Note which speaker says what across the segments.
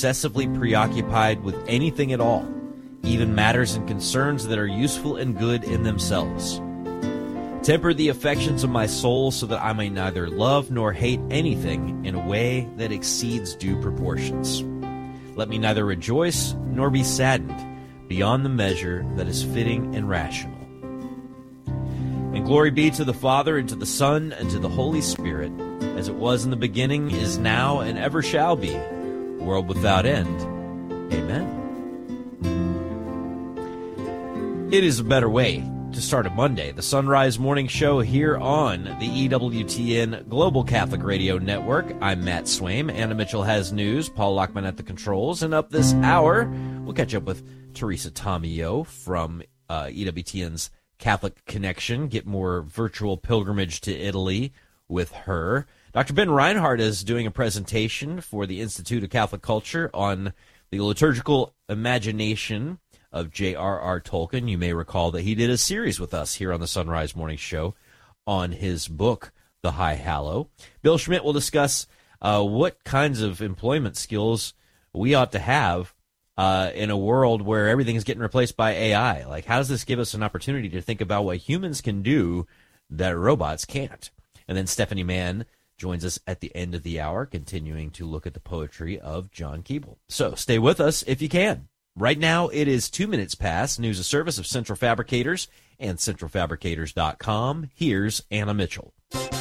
Speaker 1: excessively preoccupied with anything at all, even matters and concerns that are useful and good in themselves. Temper the affections of my soul so that I may neither love nor hate anything in a way that exceeds due proportions. Let me neither rejoice nor be saddened beyond the measure that is fitting and rational. And glory be to the Father, and to the Son, and to the Holy Spirit, as it was in the beginning, is now, and ever shall be, world without end. Amen. It is a better way to start a Monday. The Sunrise Morning Show here on the EWTN Global Catholic Radio Network. I'm Matt Swaim. Anna Mitchell has news. Paul Lockman at the controls. And up this hour, we'll catch up with Teresa Tomeo from EWTN's Catholic Connection. Get more virtual pilgrimage to Italy with her. Dr. Ben Reinhardt is doing a presentation for the Institute of Catholic Culture on the liturgical imagination of J.R.R. Tolkien. You may recall that he did a series with us here on the Sunrise Morning Show on his book, The High Hallow. Bill Schmidt will discuss what kinds of employment skills we ought to have in a world where everything is getting replaced by AI. Like, how does this give us an opportunity to think about what humans can do that robots can't? And then Stephanie Mann joins us at the end of the hour, continuing to look at the poetry of John Keble. So stay with us if you can. Right now, it is 2 minutes past. News of service of Central Fabricators and centralfabricators.com. Here's Anna Mitchell.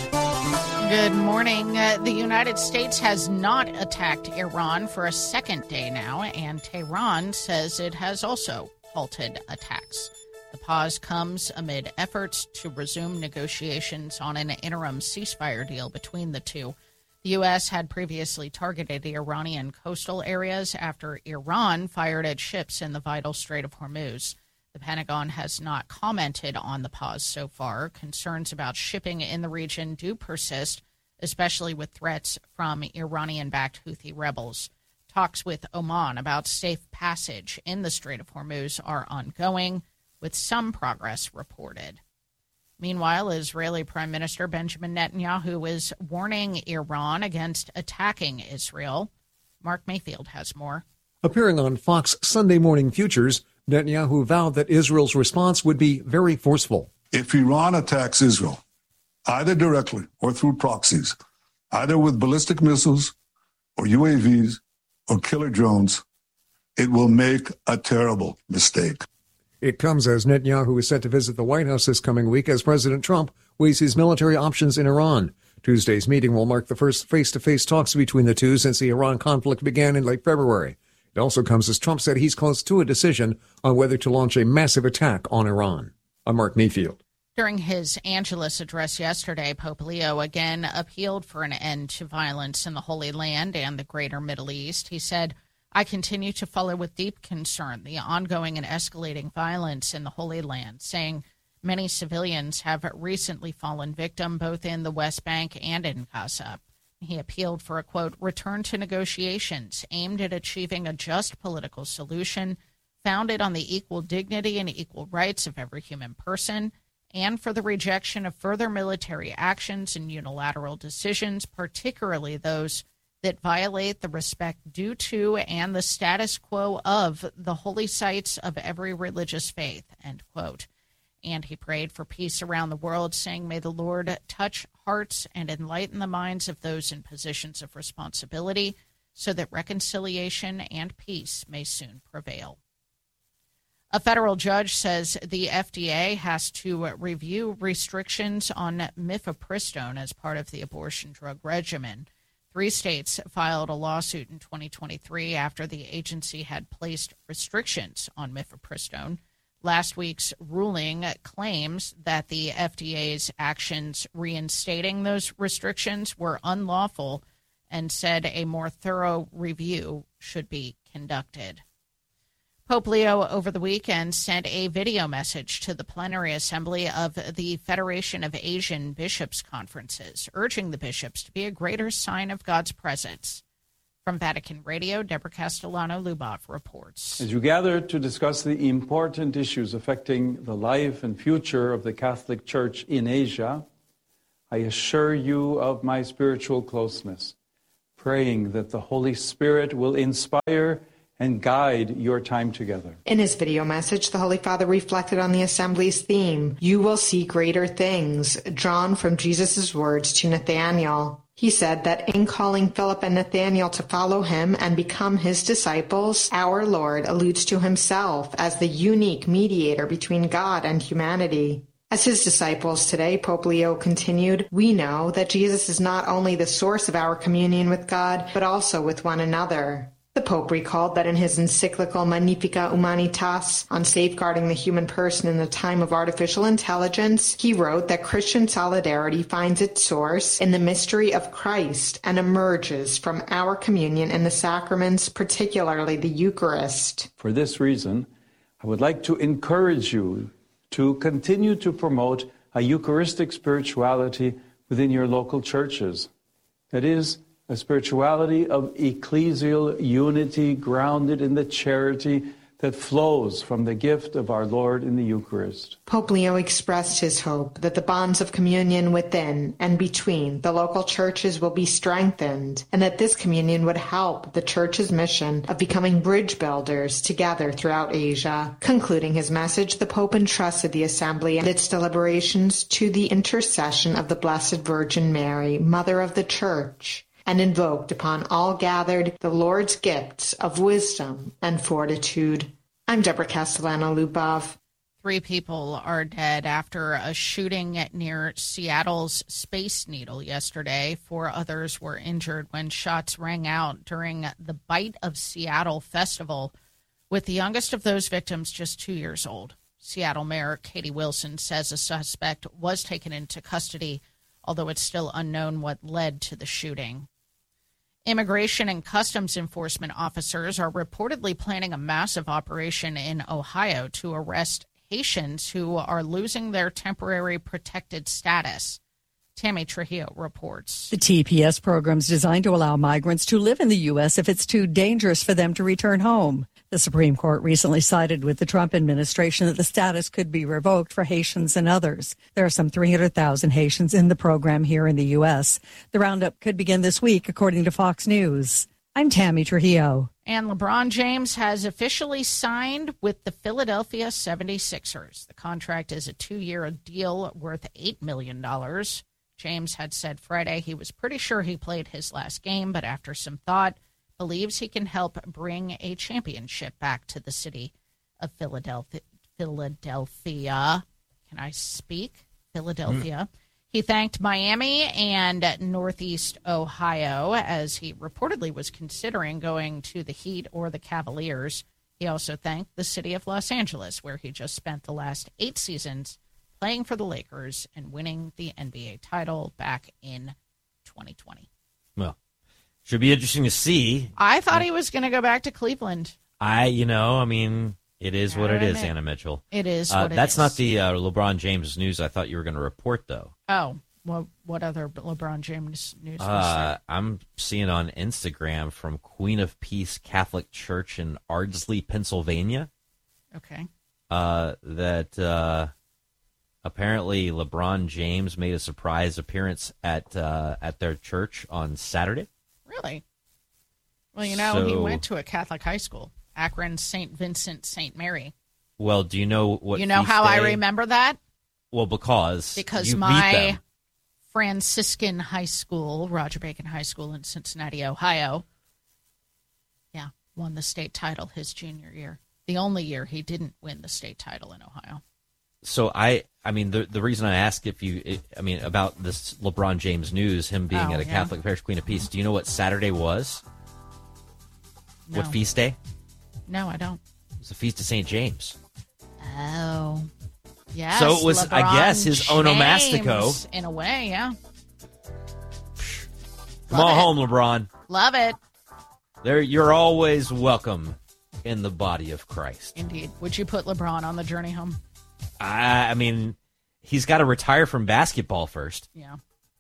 Speaker 2: Good morning. The United States has not attacked Iran for a second day now, and Tehran says it has also halted attacks. The pause comes amid efforts to resume negotiations on an interim ceasefire deal between the two. The U.S. had previously targeted Iranian coastal areas after Iran fired at ships in the vital Strait of Hormuz. The Pentagon has not commented on the pause so far. Concerns about shipping in the region do persist, especially with threats from Iranian-backed Houthi rebels. Talks with Oman about safe passage in the Strait of Hormuz are ongoing, with some progress reported. Meanwhile, Israeli Prime Minister Benjamin Netanyahu is warning Iran against attacking Israel. Mark Mayfield has more.
Speaker 3: Appearing on Fox Sunday Morning Futures, Netanyahu vowed that Israel's response would be very forceful.
Speaker 4: If Iran attacks Israel, either directly or through proxies, either with ballistic missiles or UAVs or killer drones, it will make a terrible mistake.
Speaker 3: It comes as Netanyahu is set to visit the White House this coming week as President Trump weighs his military options in Iran. Tuesday's meeting will mark the first face-to-face talks between the two since the Iran conflict began in late February. It also comes as Trump said he's close to a decision on whether to launch a massive attack on Iran. I'm Mark Mayfield.
Speaker 2: During his Angelus address yesterday, Pope Leo again appealed for an end to violence in the Holy Land and the greater Middle East. He said, I continue to follow with deep concern the ongoing and escalating violence in the Holy Land, saying many civilians have recently fallen victim both in the West Bank and in Gaza. He appealed for a, quote, return to negotiations aimed at achieving a just political solution founded on the equal dignity and equal rights of every human person, and for the rejection of further military actions and unilateral decisions, particularly those that violate the respect due to and the status quo of the holy sites of every religious faith, end quote. And he prayed for peace around the world, saying, may the Lord touch hearts and enlighten the minds of those in positions of responsibility so that reconciliation and peace may soon prevail. A federal judge says the FDA has to review restrictions on mifepristone as part of the abortion drug regimen. 3 states filed a lawsuit in 2023 after the agency had placed restrictions on mifepristone. Last week's ruling claims that the FDA's actions reinstating those restrictions were unlawful and said a more thorough review should be conducted. Pope Leo over the weekend sent a video message to the plenary assembly of the Federation of Asian Bishops' Conferences, urging the bishops to be a greater sign of God's presence. From Vatican Radio, Deborah Castellano-Lubov reports.
Speaker 5: As you gather to discuss the important issues affecting the life and future of the Catholic Church in Asia, I assure you of my spiritual closeness, praying that the Holy Spirit will inspire and guide your time together.
Speaker 6: In his video message, the Holy Father reflected on the Assembly's theme, "You will see greater things," drawn from Jesus' words to Nathanael. He said that in calling Philip and Nathanael to follow him and become his disciples, our Lord alludes to himself as the unique mediator between God and humanity. As his disciples today, Pope Leo continued, we know that Jesus is not only the source of our communion with God, but also with one another. The Pope recalled that in his encyclical Magnificat Humanitas on safeguarding the human person in the time of artificial intelligence, he wrote that Christian solidarity finds its source in the mystery of Christ and emerges from our communion in the sacraments, particularly the Eucharist.
Speaker 5: For this reason, I would like to encourage you to continue to promote a Eucharistic spirituality within your local churches. That is, a spirituality of ecclesial unity grounded in the charity that flows from the gift of our Lord in the Eucharist.
Speaker 6: Pope Leo expressed his hope that the bonds of communion within and between the local churches will be strengthened, and that this communion would help the Church's mission of becoming bridge builders together throughout Asia. Concluding his message, the Pope entrusted the Assembly and its deliberations to the intercession of the Blessed Virgin Mary, Mother of the Church, and invoked upon all gathered the Lord's gifts of wisdom and fortitude. I'm Deborah Castellano-Lubov.
Speaker 2: 3 people are dead after a shooting near Seattle's Space Needle yesterday. 4 others were injured when shots rang out during the Bite of Seattle festival, with the youngest of those victims just 2 years old. Seattle Mayor Katie Wilson says a suspect was taken into custody, although it's still unknown what led to the shooting. Immigration and Customs Enforcement officers are reportedly planning a massive operation in Ohio to arrest Haitians who are losing their temporary protected status. Tammy Trujillo reports.
Speaker 7: The TPS program is designed to allow migrants to live in the U.S. if it's too dangerous for them to return home. The Supreme Court recently sided with the Trump administration that the status could be revoked for Haitians and others. There are some 300,000 Haitians in the program here in the U.S. The roundup could begin this week, according to Fox News. I'm Tammy Trujillo.
Speaker 2: And LeBron James has officially signed with the Philadelphia 76ers. The contract is a 2-year deal worth $8 million. James had said Friday he was pretty sure he played his last game, but after some thought, believes he can help bring a championship back to the city of Philadelphia. Can I speak? Philadelphia. He thanked Miami and Northeast Ohio as he reportedly was considering going to the Heat or the Cavaliers. He also thanked the city of Los Angeles, where he just spent the last 8 seasons playing for the Lakers and winning the NBA title back in 2020.
Speaker 1: Well, should be interesting to see.
Speaker 2: I thought he was going to go back to Cleveland.
Speaker 1: It is what it is, Anna Mitchell.
Speaker 2: It is what it is.
Speaker 1: That's not the LeBron James news I thought you were going to report, though.
Speaker 2: Oh, well, what other LeBron James news was there?
Speaker 1: I'm seeing on Instagram from Queen of Peace Catholic Church in Ardsley, Pennsylvania.
Speaker 2: Okay.
Speaker 1: That apparently LeBron James made a surprise appearance at their church on Saturday.
Speaker 2: Really? Well, he went to a Catholic high school, Akron St. Vincent St. Mary.
Speaker 1: Well, do you know what?
Speaker 2: You know how I remember that?
Speaker 1: Well, because you
Speaker 2: my
Speaker 1: beat them.
Speaker 2: Franciscan high school, Roger Bacon High School in Cincinnati, Ohio, won the state title his junior year. The only year he didn't win the state title in Ohio.
Speaker 1: So the reason I ask about this LeBron James news, him being at a Catholic parish, Queen of Peace. Do you know what Saturday was?
Speaker 2: No.
Speaker 1: What feast day?
Speaker 2: No, I don't.
Speaker 1: It was the Feast of St. James.
Speaker 2: Oh, yes.
Speaker 1: So it was,
Speaker 2: LeBron
Speaker 1: I guess, his onomastico.
Speaker 2: James, in a way, yeah.
Speaker 1: Come on home, LeBron.
Speaker 2: Love it.
Speaker 1: You're always welcome in the body of Christ.
Speaker 2: Indeed. Would you put LeBron on the journey home?
Speaker 1: He's got to retire from basketball first.
Speaker 2: Yeah.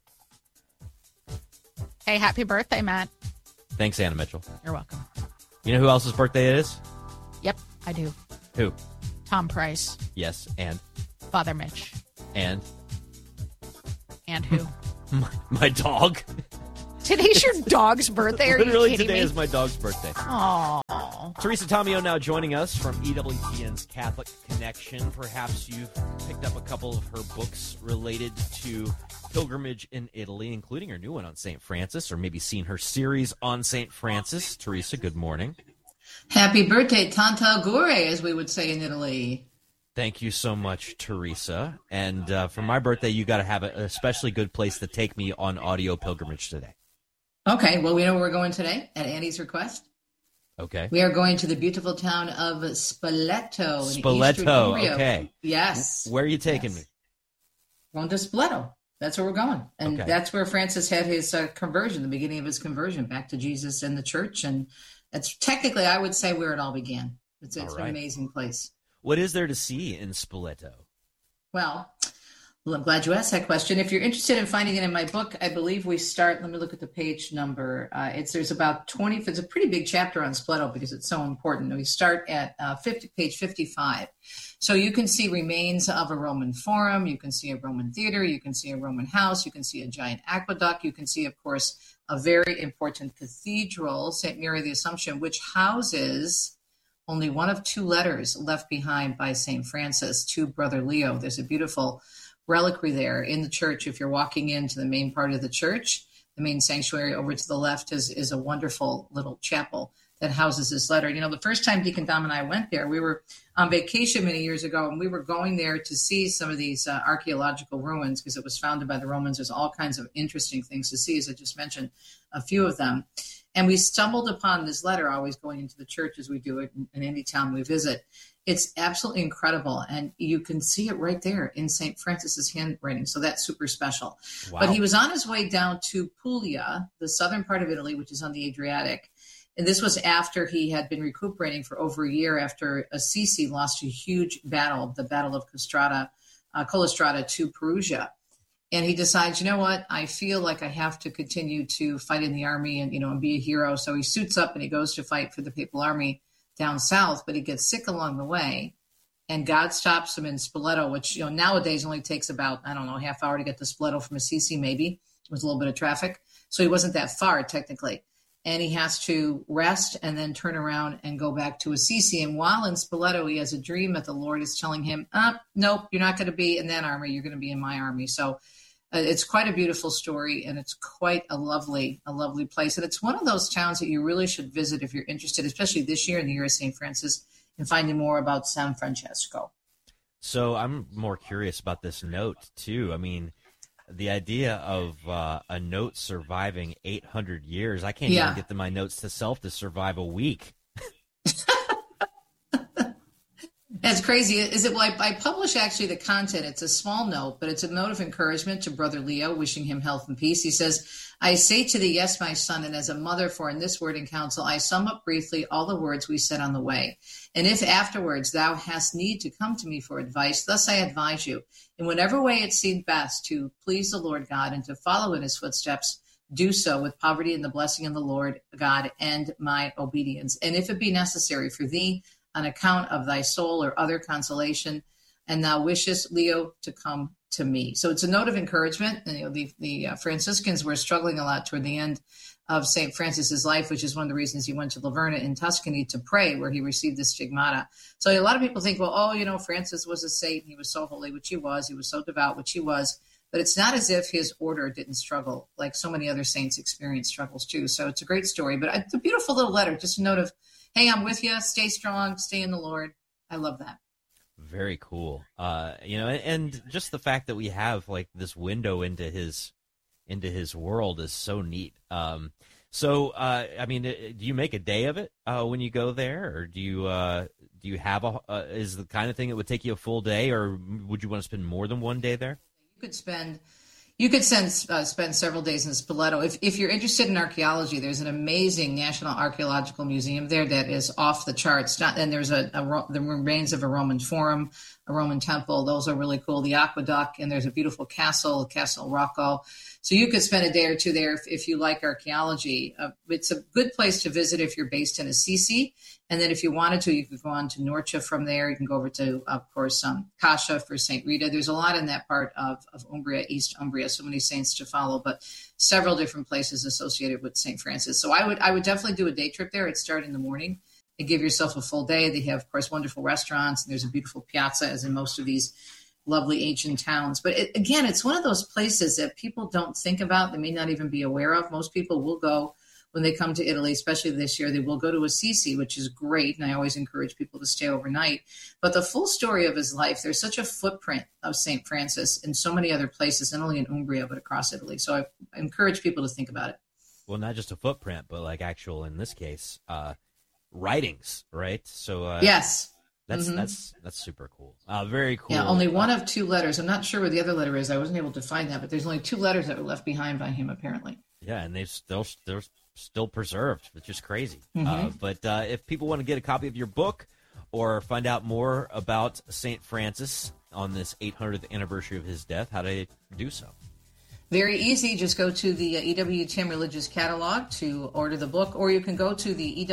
Speaker 2: Hey, happy birthday, Matt.
Speaker 1: Thanks, Anna Mitchell.
Speaker 2: You're welcome.
Speaker 1: You know who else's birthday it is?
Speaker 2: Yep, I do.
Speaker 1: Who?
Speaker 2: Tom Price.
Speaker 1: Yes, and?
Speaker 2: Father Mitch.
Speaker 1: And?
Speaker 2: And who?
Speaker 1: My dog.
Speaker 2: Today's your dog's birthday? Are
Speaker 1: Literally
Speaker 2: you kidding
Speaker 1: today
Speaker 2: me?
Speaker 1: is my dog's birthday.
Speaker 2: Aww.
Speaker 1: Teresa Tomeo now joining us from EWTN's Catholic Connection. Perhaps you've picked up a couple of her books related to pilgrimage in Italy, including her new one on St. Francis, or maybe seen her series on St. Francis. Teresa, good morning.
Speaker 8: Happy birthday, tanta augure, as we would say in Italy.
Speaker 1: Thank you so much, Teresa. And for my birthday, you got to have an especially good place to take me on audio pilgrimage today.
Speaker 8: Okay, well, we know where we're going today, at Annie's request.
Speaker 1: Okay.
Speaker 8: We are going to the beautiful town of Spoleto.
Speaker 1: Spoleto, okay.
Speaker 8: Yes.
Speaker 1: Where are you taking me?
Speaker 8: We're going to Spoleto. That's where we're going. And
Speaker 1: Okay.
Speaker 8: that's where Francis had his conversion, the beginning of his conversion back to Jesus and the church. And that's technically, I would say, where it all began. It's
Speaker 1: All
Speaker 8: an
Speaker 1: right.
Speaker 8: amazing place.
Speaker 1: What is there to see in Spoleto?
Speaker 8: Well, I'm glad you asked that question. If you're interested in finding it in my book, I believe we start, let me look at the page number. There's about 20, it's a pretty big chapter on Spoleto because it's so important. We start at page 55. So you can see remains of a Roman forum, you can see a Roman theater, you can see a Roman house, you can see a giant aqueduct, you can see, of course, a very important cathedral, St. Mary of the Assumption, which houses only one of two letters left behind by St. Francis to Brother Leo. There's a beautiful reliquary there in the church. If you're walking into the main part of the church, the main sanctuary over to the left is a wonderful little chapel that houses this letter. You know, the first time Deacon Dom and I went there, we were on vacation many years ago, and we were going there to see some of these archaeological ruins because it was founded by the Romans. There's all kinds of interesting things to see, as I just mentioned, a few of them. And we stumbled upon this letter, always going into the church as we do it in any town we visit. It's absolutely incredible, and you can see it right there in St. Francis's handwriting, so that's super special.
Speaker 1: Wow.
Speaker 8: But he was on his way down to Puglia, the southern part of Italy, which is on the Adriatic, and this was after he had been recuperating for over a year after Assisi lost a huge battle, the Battle of Collestrata to Perugia. And he decides, you know what, I feel like I have to continue to fight in the army and be a hero. So he suits up and he goes to fight for the Papal Army down south, but he gets sick along the way. And God stops him in Spoleto, which nowadays only takes about, half hour to get to Spoleto from Assisi, maybe. It was a little bit of traffic. So he wasn't that far, technically. And he has to rest and then turn around and go back to Assisi. And while in Spoleto, he has a dream that the Lord is telling him, nope, you're not going to be in that army. You're going to be in my army. So it's quite a beautiful story, and it's quite a lovely place. And it's one of those towns that you really should visit if you're interested, especially this year in the year of St. Francis, in finding more about San Francesco.
Speaker 1: So I'm more curious about this note, too. I mean, the idea of a note surviving 800 years, I can't even get my notes to self to survive a week.
Speaker 8: That's crazy. I publish actually the content. It's a small note, but it's a note of encouragement to Brother Leo, wishing him health and peace. He says, I say to thee, yes, my son, and as a mother, for in this word in counsel, I sum up briefly all the words we said on the way. And if afterwards thou hast need to come to me for advice, thus I advise you, in whatever way it seemed best to please the Lord God and to follow in his footsteps, do so with poverty and the blessing of the Lord God and my obedience. And if it be necessary for thee, on account of thy soul or other consolation, and thou wishest, Leo, to come to me. So it's a note of encouragement. And, the Franciscans were struggling a lot toward the end of St. Francis's life, which is one of the reasons he went to Laverna in Tuscany to pray, where he received the stigmata. So a lot of people think, Francis was a saint. He was so holy, which he was. He was so devout, which he was. But it's not as if his order didn't struggle, like so many other saints experience struggles too. So it's a great story. But it's a beautiful little letter, just a note of, hey, I'm with you. Stay strong. Stay in the Lord. I love that.
Speaker 1: Very cool. And just the fact that we have like this window into his world is so neat. Do you make a day of it when you go there, or do you have is the kind of thing that would take you a full day, or would you want to spend more than one day there?
Speaker 8: You could spend several days in Spoleto. If you're interested in archaeology, there's an amazing National Archaeological Museum there that is off the charts. And there's the remains of a Roman forum, a Roman temple. Those are really cool. The aqueduct, and there's a beautiful castle, Castle Rocco. So you could spend a day or two there if you like archaeology. It's a good place to visit if you're based in Assisi. And then if you wanted to, you could go on to Norcia from there. You can go over to, of course, Cascia for St. Rita. There's a lot in that part of Umbria, East Umbria, so many saints to follow, but several different places associated with St. Francis. So I would definitely do a day trip there. It'd start in the morning and give yourself a full day. They have, of course, wonderful restaurants, and there's a beautiful piazza, as in most of these lovely ancient towns. But again, it's one of those places that people don't think about. They may not even be aware of. Most people will go when they come to Italy, especially this year. They will go to Assisi, which is great. And I always encourage people to stay overnight. But the full story of his life, there's such a footprint of St. Francis in so many other places, not only in Umbria, but across Italy. So I encourage people to think about it.
Speaker 1: Well, not just a footprint, but like actual, in this case, writings, right? So
Speaker 8: yes.
Speaker 1: That's super cool. Very cool.
Speaker 8: Yeah, only one of 2 letters. I'm not sure where the other letter is. I wasn't able to find that, but there's only 2 letters that were left behind by him, apparently.
Speaker 1: Yeah, and they're still preserved, which is crazy. But if people want to get a copy of your book or find out more about St. Francis on this 800th anniversary of his death, how do they do so?
Speaker 8: Very easy. Just go to the EWTN Religious Catalog to order the book, or you can go to the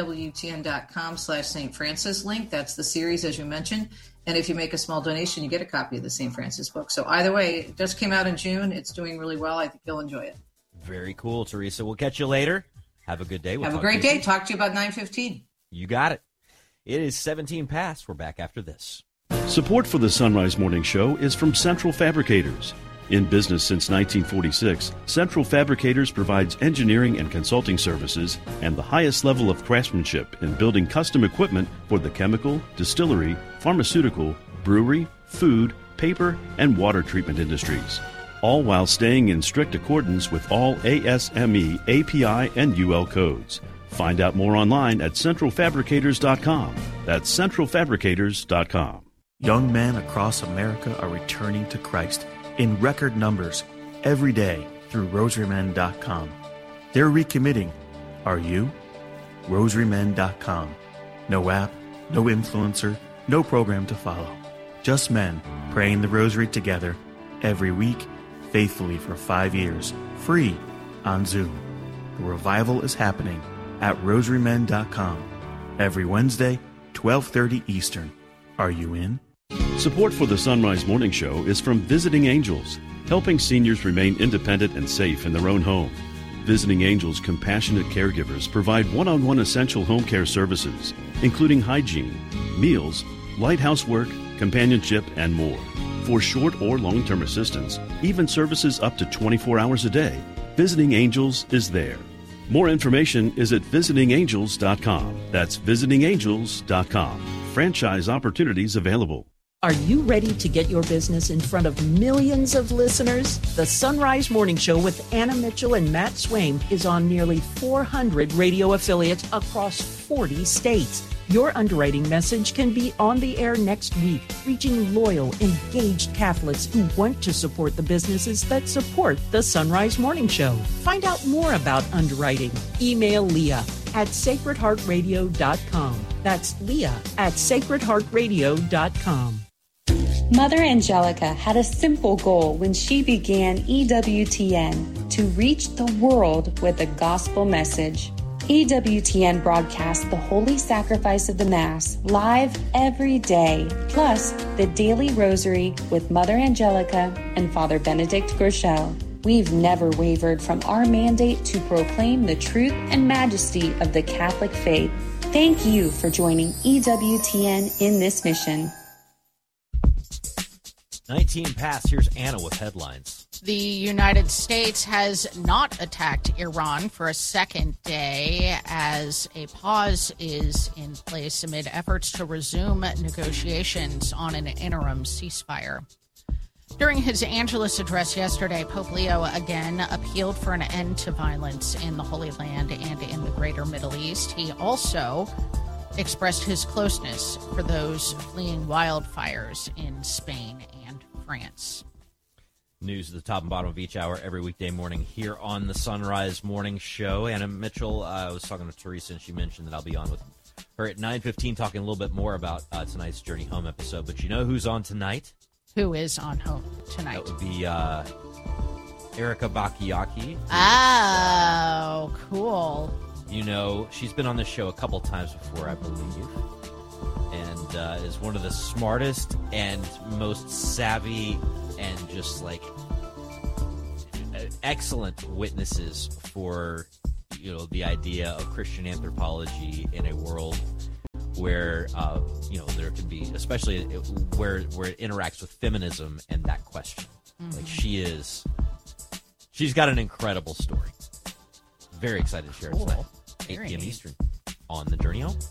Speaker 8: EWTN.com/St. Francis link. That's the series, as you mentioned. And if you make a small donation, you get a copy of the St. Francis book. So either way, it just came out in June. It's doing really well. I think you'll enjoy it.
Speaker 1: Very cool, Teresa. We'll catch you later. Have a good day.
Speaker 8: Have a great day. Talk to you about 9:15.
Speaker 1: You got it. It is 17 past. We're back after this.
Speaker 9: Support for the Sunrise Morning Show is from Central Fabricators. In business since 1946, Central Fabricators provides engineering and consulting services and the highest level of craftsmanship in building custom equipment for the chemical, distillery, pharmaceutical, brewery, food, paper, and water treatment industries, all while staying in strict accordance with all ASME, API, and UL codes. Find out more online at centralfabricators.com. That's centralfabricators.com.
Speaker 10: Young men across America are returning to Christ in record numbers every day through rosarymen.com. They're recommitting. Are you? rosarymen.com. No app, no influencer, no program to follow. Just men praying the rosary together every week, faithfully for 5 years, free on Zoom. The revival is happening at rosarymen.com every Wednesday, 12:30 Eastern. Are you in?
Speaker 9: Support for the Sunrise Morning Show is from Visiting Angels, helping seniors remain independent and safe in their own home. Visiting Angels compassionate caregivers provide one-on-one essential home care services, including hygiene, meals, light housework, companionship, and more. For short or long-term assistance, even services up to 24 hours a day, Visiting Angels is there. More information is at visitingangels.com. That's visitingangels.com. Franchise opportunities available.
Speaker 11: Are you ready to get your business in front of millions of listeners? The Sunrise Morning Show with Anna Mitchell and Matt Swaim is on nearly 400 radio affiliates across 40 states. Your underwriting message can be on the air next week, reaching loyal, engaged Catholics who want to support the businesses that support the Sunrise Morning Show. Find out more about underwriting. Email Leah at sacredheartradio.com. That's Leah at sacredheartradio.com.
Speaker 12: Mother Angelica had a simple goal when she began EWTN: to reach the world with a gospel message. EWTN broadcasts the Holy Sacrifice of the Mass live every day, plus the Daily Rosary with Mother Angelica and Father Benedict Groeschel. We've never wavered from our mandate to proclaim the truth and majesty of the Catholic faith. Thank you for joining EWTN in this mission.
Speaker 1: 19 past. Here's Anna with headlines.
Speaker 2: The United States has not attacked Iran for a second day as a pause is in place amid efforts to resume negotiations on an interim ceasefire. During his Angelus address yesterday, Pope Leo again appealed for an end to violence in the Holy Land and in the greater Middle East. He also expressed his closeness for those fleeing wildfires in Spain and France.
Speaker 1: News at the top and bottom of each hour every weekday morning here on the Sunrise Morning Show. Anna Mitchell, I was talking to Teresa, and she mentioned that I'll be on with Her at 9:15 talking a little bit more about tonight's Journey Home episode. But you know who's on tonight?
Speaker 2: Who is on home tonight?
Speaker 1: That would be Erica Bakayaki.
Speaker 2: Oh, cool.
Speaker 1: You know, she's been on the show a couple times before, I believe, and is one of the smartest and most savvy and just like excellent witnesses for, you know, the idea of Christian anthropology in a world where, you know, there can be, especially where it interacts with feminism and that question. Mm-hmm. Like she's got an incredible story. Very excited to share it tonight. 8 p.m. Eastern on The Journey Home.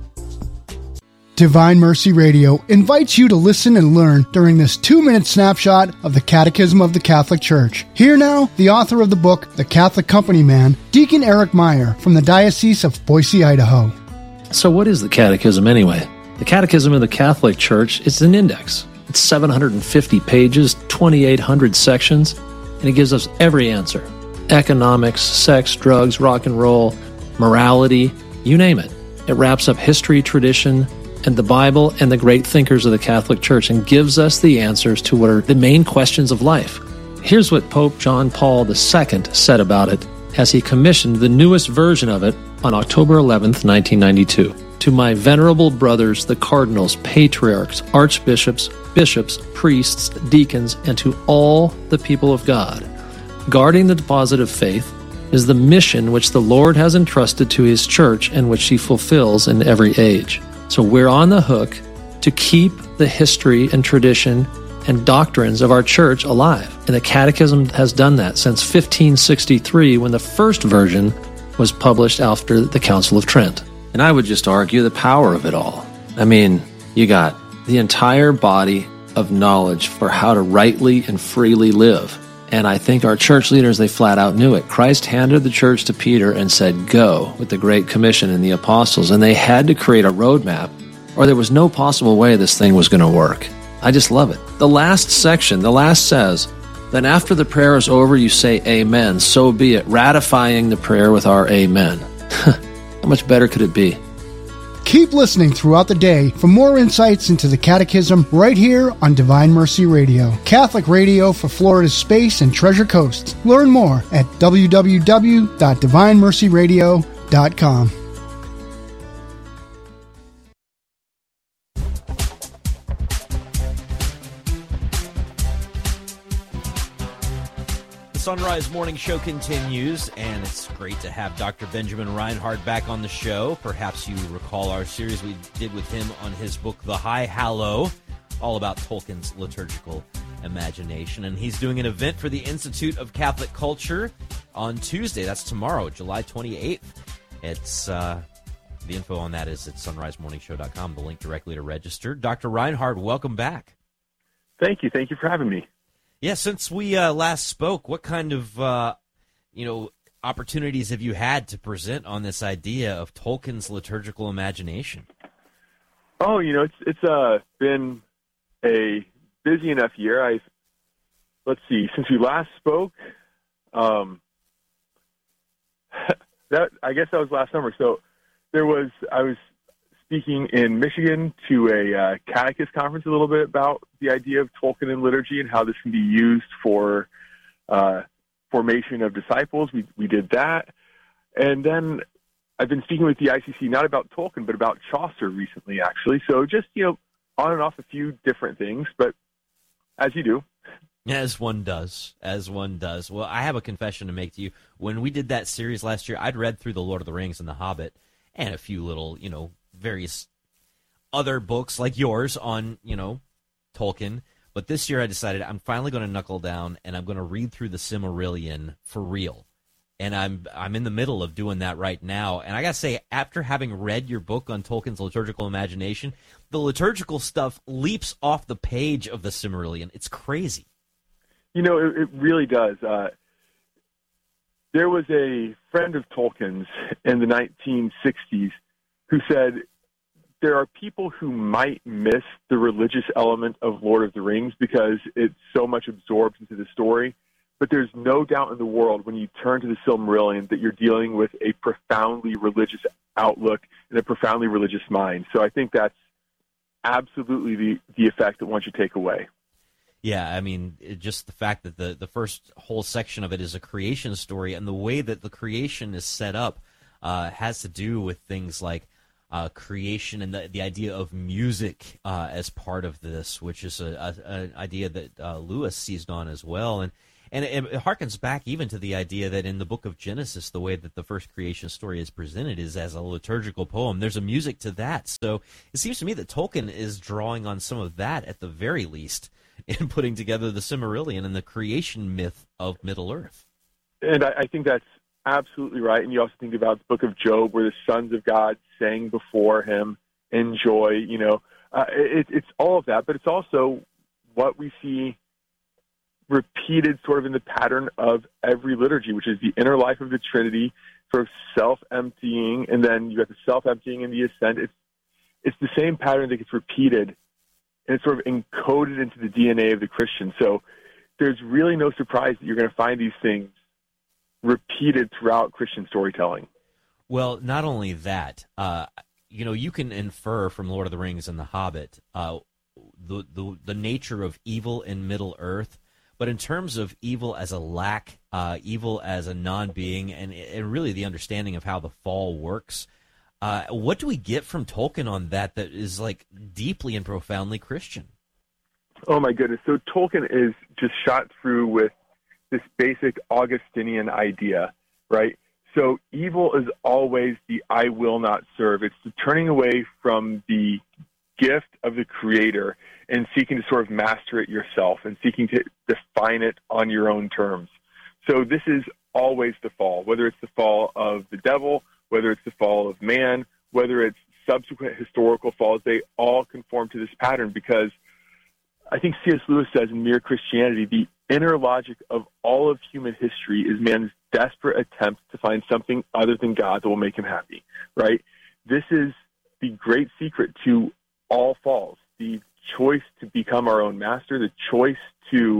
Speaker 13: Divine Mercy Radio invites you to listen and learn during this 2-minute snapshot of the Catechism of the Catholic Church. Here now, the author of the book, The Catholic Company Man, Deacon Eric Meyer from the Diocese of Boise, Idaho.
Speaker 14: So what is the Catechism anyway? The Catechism of the Catholic Church is an index. It's 750 pages, 2,800 sections, and it gives us every answer. Economics, sex, drugs, rock and roll, morality, you name it. It wraps up history, tradition, and the Bible and the great thinkers of the Catholic Church and gives us the answers to what are the main questions of life. Here's what Pope John Paul II said about it as he commissioned the newest version of it on October 11th, 1992. To my venerable brothers, the cardinals, patriarchs, archbishops, bishops, priests, deacons, and to all the people of God, guarding the deposit of faith is the mission which the Lord has entrusted to His Church and which He fulfills in every age. So we're on the hook to keep the history and tradition and doctrines of our church alive. And the Catechism has done that since 1563 when the first version was published after the Council of Trent. And I would just argue the power of it all. I mean, you got the entire body of knowledge for how to rightly and freely live. And I think our church leaders, they flat out knew it. Christ handed the church to Peter and said, go, with the Great Commission and the apostles. And they had to create a roadmap, or there was no possible way this thing was going to work. I just love it. The last section, the last says, then after the prayer is over, you say amen, so be it, ratifying the prayer with our amen. How much better could it be?
Speaker 13: Keep listening throughout the day for more insights into the Catechism right here on Divine Mercy Radio, Catholic radio for Florida's Space and Treasure Coast. Learn more at www.divinemercyradio.com.
Speaker 1: Sunrise Morning Show continues, and it's great to have Dr. Benjamin Reinhard back on the show. Perhaps you recall our series we did with him on his book, The High Hallow, all about Tolkien's liturgical imagination. And he's doing an event for the Institute of Catholic Culture on Tuesday. That's tomorrow, July 28th. It's the info on that is at sunrisemorningshow.com, the link directly to register. Dr. Reinhard, welcome back.
Speaker 15: Thank you. Thank you for having me.
Speaker 1: Yeah, since we last spoke, what kind of opportunities have you had to present on this idea of Tolkien's liturgical imagination?
Speaker 15: Oh, it's been a busy enough year. Let's see, since we last spoke, I guess that was last summer. So I was speaking in Michigan to a catechist conference a little bit about the idea of Tolkien and liturgy and how this can be used for formation of disciples. We did that. And then I've been speaking with the ICC, not about Tolkien, but about Chaucer recently, actually. So just, on and off a few different things, but as you do.
Speaker 1: As one does. Well, I have a confession to make to you. When we did that series last year, I'd read through The Lord of the Rings and The Hobbit and a few little, various other books like yours on, Tolkien. But this year I decided I'm finally going to knuckle down and I'm going to read through the Silmarillion for real. And I'm in the middle of doing that right now. And I got to say, after having read your book on Tolkien's liturgical imagination, the liturgical stuff leaps off the page of the Silmarillion. It's crazy.
Speaker 15: It really does. There was a friend of Tolkien's in the 1960s who said there are people who might miss the religious element of Lord of the Rings because it's so much absorbed into the story, But there's no doubt in the world when you turn to the Silmarillion that you're dealing with a profoundly religious outlook and a profoundly religious mind. So I think that's absolutely the effect that one should take away.
Speaker 1: Yeah, I mean, just the fact that the first whole section of it is a creation story, and the way that the creation is set up has to do with things like creation and the idea of music as part of this, which is an idea that Lewis seized on as well. And it harkens back even to the idea that in the book of Genesis, the way that the first creation story is presented is as a liturgical poem. There's a music to that. So it seems to me that Tolkien is drawing on some of that at the very least in putting together the Silmarillion and the creation myth of Middle-earth.
Speaker 15: And I think that's absolutely right. And you also think about the book of Job, where the sons of God sang before him in joy. You know, it's all of that, but it's also what we see repeated sort of in the pattern of every liturgy, which is the inner life of the Trinity, sort of self-emptying, and then you have the self-emptying and the ascent. It's the same pattern that gets repeated, and it's sort of encoded into the DNA of the Christian. So there's really no surprise that you're going to find these things repeated throughout Christian storytelling.
Speaker 1: Well, not only that, you can infer from Lord of the Rings and The Hobbit the nature of evil in Middle-earth. But in terms of evil as a lack, evil as a non-being, and really the understanding of how the fall works, what do we get from Tolkien on that is like deeply and profoundly Christian?
Speaker 15: Oh, my goodness. So Tolkien is just shot through with this basic Augustinian idea, right? So evil is always the I will not serve. It's the turning away from the gift of the Creator and seeking to sort of master it yourself and seeking to define it on your own terms. So this is always the fall, whether it's the fall of the devil, whether it's the fall of man, whether it's subsequent historical falls, they all conform to this pattern because I think C.S. Lewis says in Mere Christianity, the inner logic of all of human history is man's desperate attempt to find something other than God that will make him happy, right? This is the great secret to all falls, the choice to become our own master, the choice to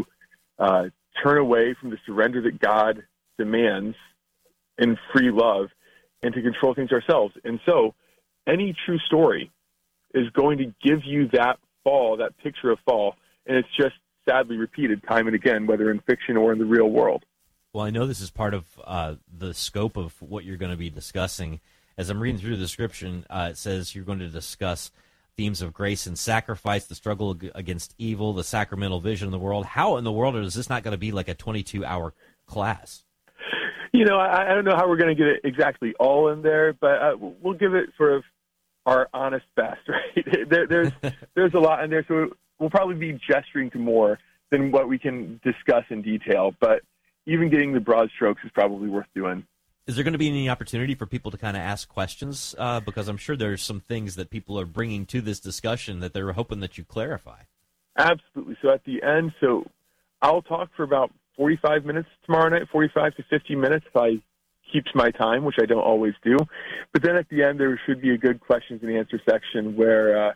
Speaker 15: turn away from the surrender that God demands in free love and to control things ourselves. And so any true story is going to give you that fall, that picture of fall, and it's just sadly repeated time and again, whether in fiction or in the real world.
Speaker 1: Well, I know this is part of the scope of what you're going to be discussing. As I'm reading through the description, it says you're going to discuss themes of grace and sacrifice, the struggle against evil, the sacramental vision of the world. How in the world is this not going to be like a 22-hour class?
Speaker 15: You know, I don't know how we're going to get it exactly all in there, but we'll give it sort of our honest best, right? There's a lot in there, so we'll probably be gesturing to more than what we can discuss in detail, but even getting the broad strokes is probably worth doing.
Speaker 1: Is there going to be any opportunity for people to kind of ask questions? Because I'm sure there's some things that people are bringing to this discussion that they're hoping that you clarify.
Speaker 15: Absolutely. So at the end, I'll talk for about 45 minutes tomorrow night, 45 to 50 minutes if I keeps my time, which I don't always do. But then at the end, there should be a good questions and answer section where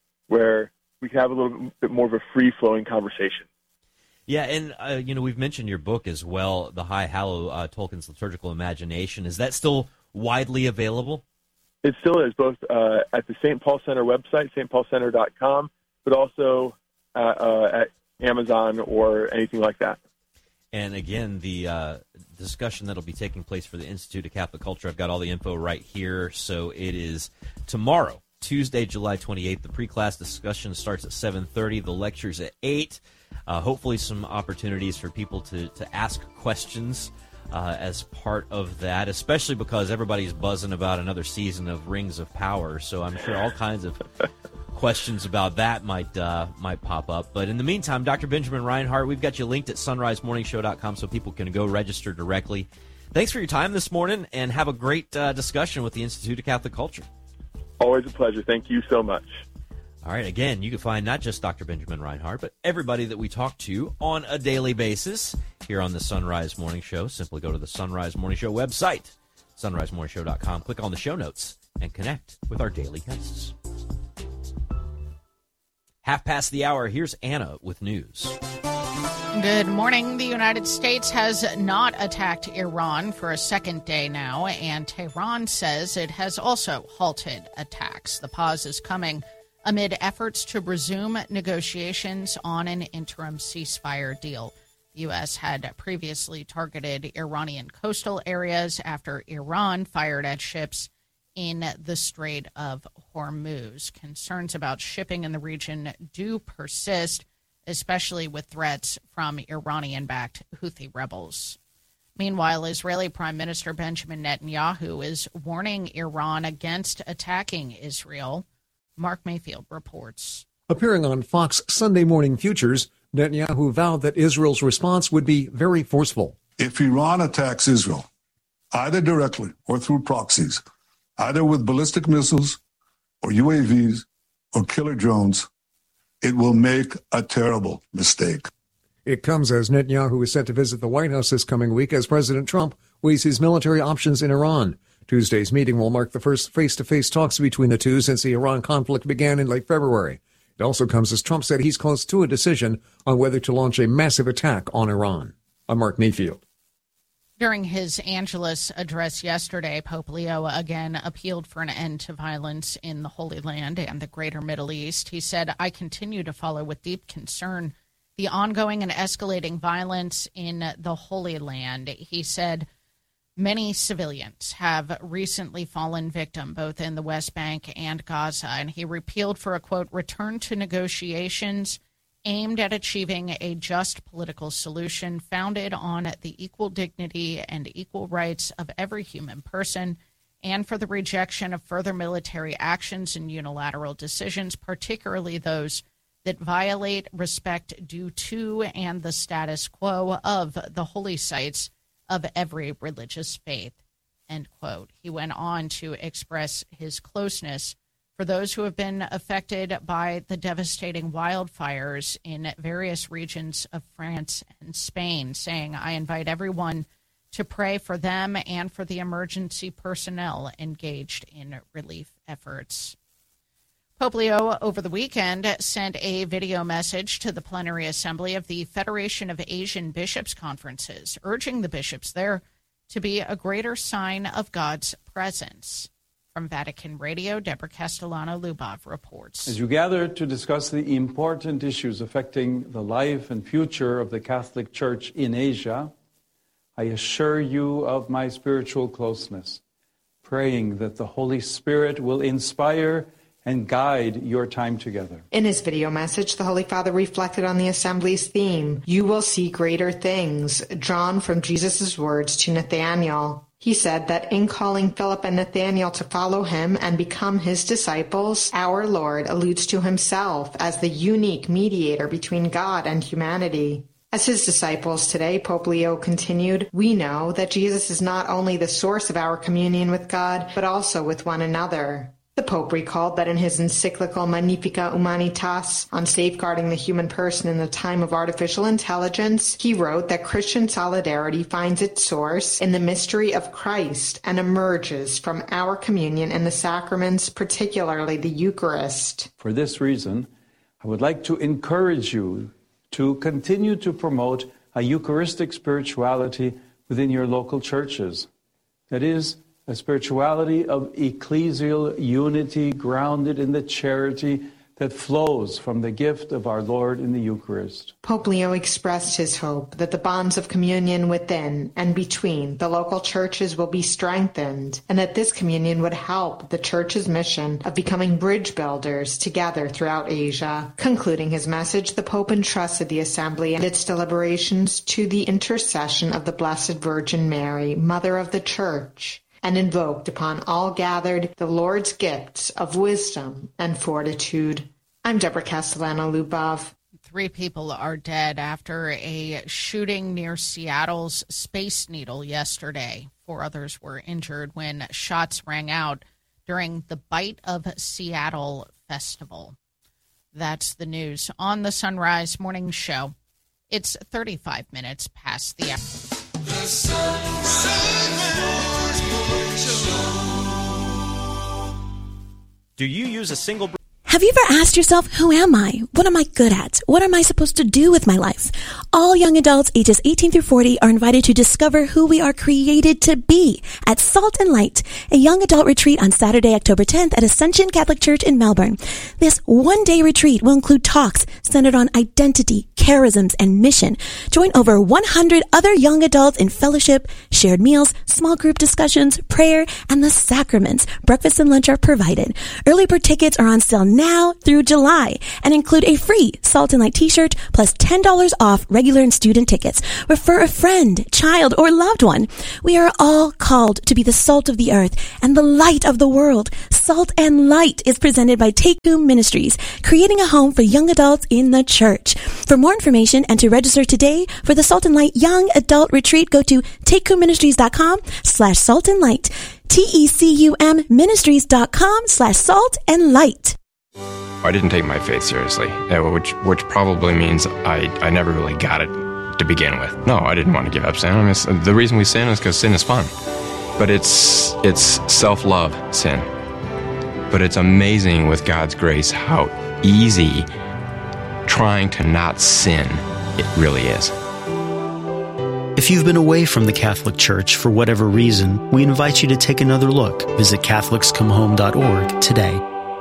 Speaker 15: we can have a little bit more of a free-flowing conversation.
Speaker 1: Yeah, and we've mentioned your book as well, The High Hallow, Tolkien's Liturgical Imagination. Is that still widely available?
Speaker 15: It still is, both at the St. Paul Center website, stpaulcenter.com, but also at Amazon or anything like that.
Speaker 1: And again, the discussion that will be taking place for the Institute of Catholic Culture, I've got all the info right here. So it is tomorrow, Tuesday, July 28th. The pre-class discussion starts at 7:30. The lecture's at 8. Hopefully some opportunities for people to ask questions as part of that, especially because everybody's buzzing about another season of Rings of Power. So I'm sure all kinds of questions about that might pop up. But in the meantime, Dr. Benjamin Reinhart, we've got you linked at sunrisemorningshow.com so people can go register directly. Thanks for your time this morning, and have a great discussion with the Institute of Catholic Culture.
Speaker 15: Always a pleasure. Thank you so much.
Speaker 1: All right, again, you can find not just Dr. Benjamin Reinhart, but everybody that we talk to on a daily basis here on the Sunrise Morning Show. Simply go to the Sunrise Morning Show website, sunrisemorningshow.com, click on the show notes, and connect with our daily guests. Half past the hour, here's Anna with news.
Speaker 2: Good morning. The United States has not attacked Iran for a second day now, and Tehran says it has also halted attacks. The pause is coming amid efforts to resume negotiations on an interim ceasefire deal. The U.S. had previously targeted Iranian coastal areas after Iran fired at ships in the Strait of Hormuz. Concerns about shipping in the region do persist, especially with threats from Iranian-backed Houthi rebels. Meanwhile, Israeli Prime Minister Benjamin Netanyahu is warning Iran against attacking Israel. Mark Mayfield reports.
Speaker 3: Appearing on Fox Sunday Morning Futures, Netanyahu vowed that Israel's response would be very forceful.
Speaker 4: If Iran attacks Israel, either directly or through proxies, either with ballistic missiles or UAVs or killer drones, it will make a terrible mistake.
Speaker 3: It comes as Netanyahu is set to visit the White House this coming week as President Trump weighs his military options in Iran. Tuesday's meeting will mark the first face-to-face talks between the two since the Iran conflict began in late February. It also comes as Trump said he's close to a decision on whether to launch a massive attack on Iran. I'm Mark Mayfield.
Speaker 2: During his Angelus address yesterday, Pope Leo again appealed for an end to violence in the Holy Land and the greater Middle East. He said, I continue to follow with deep concern the ongoing and escalating violence in the Holy Land. He said, many civilians have recently fallen victim both in the West Bank and Gaza, and he appealed for a, quote, return to negotiations aimed at achieving a just political solution founded on the equal dignity and equal rights of every human person, and for the rejection of further military actions and unilateral decisions, particularly those that violate respect due to and the status quo of the holy sites of every religious faith, end quote. He went on to express his closeness for those who have been affected by the devastating wildfires in various regions of France and Spain, saying, I invite everyone to pray for them and for the emergency personnel engaged in relief efforts. Pope Leo over the weekend sent a video message to the Plenary Assembly of the Federation of Asian Bishops' Conferences, urging the bishops there to be a greater sign of God's presence. From Vatican Radio, Deborah Castellano-Lubov reports.
Speaker 5: As you gather to discuss the important issues affecting the life and future of the Catholic Church in Asia, I assure you of my spiritual closeness, praying that the Holy Spirit will inspire and guide your time together.
Speaker 6: In his video message, the Holy Father reflected on the Assembly's theme, You will see greater things, drawn from Jesus' words to Nathanael. He said that in calling Philip and Nathanael to follow him and become his disciples, our Lord alludes to himself as the unique mediator between God and humanity. As his disciples today, Pope Leo continued, we know that Jesus is not only the source of our communion with God, but also with one another. The Pope recalled that in his encyclical Magnificat Humanitas on safeguarding the human person in the time of artificial intelligence, he wrote that Christian solidarity finds its source in the mystery of Christ and emerges from our communion in the sacraments, particularly the Eucharist.
Speaker 5: For this reason, I would like to encourage you to continue to promote a Eucharistic spirituality within your local churches. That is, a spirituality of ecclesial unity grounded in the charity that flows from the gift of our Lord in the Eucharist.
Speaker 6: Pope Leo expressed his hope that the bonds of communion within and between the local churches will be strengthened, and that this communion would help the Church's mission of becoming bridge builders together throughout Asia. Concluding his message, the Pope entrusted the Assembly and its deliberations to the intercession of the Blessed Virgin Mary, Mother of the Church, and invoked upon all gathered the Lord's gifts of wisdom and fortitude. I'm Deborah Castellano-Lubov.
Speaker 2: 3 people are dead after a shooting near Seattle's Space Needle yesterday. 4 others were injured when shots rang out during the Bite of Seattle Festival. That's the news on the Sunrise Morning Show. It's 35 minutes past the hour. The Sunrise Morning Show.
Speaker 1: Do you use a single...
Speaker 16: Have you ever asked yourself, who am I? What am I good at? What am I supposed to do with my life? All young adults ages 18 through 40 are invited to discover who we are created to be at Salt and Light, a young adult retreat on Saturday, October 10th at Ascension Catholic Church in Melbourne. This one-day retreat will include talks centered on identity, charisms, and mission. Join over 100 other young adults in fellowship, shared meals, small group discussions, prayer, and the sacraments. Breakfast and lunch are provided. Early bird tickets are on sale now through July and include a free Salt and Light t-shirt plus $10 off regular and student tickets. Refer a friend, child, or loved one. We are all called to be the salt of the earth and the light of the world. Salt and Light is presented by Tekum Ministries, creating a home for young adults in the church. For more information and to register today for the Salt and Light Young Adult Retreat, go to tekumministries.com/salt and light. TECUM ministries.com/salt and light.
Speaker 17: I didn't take my faith seriously, which probably means I never really got it to begin with. No, I didn't want to give up sin. The reason we sin is because sin is fun. But it's self-love sin. But it's amazing with God's grace how easy trying to not sin it really is.
Speaker 10: If you've been away from the Catholic Church for whatever reason, we invite you to take another look. Visit CatholicsComeHome.org today.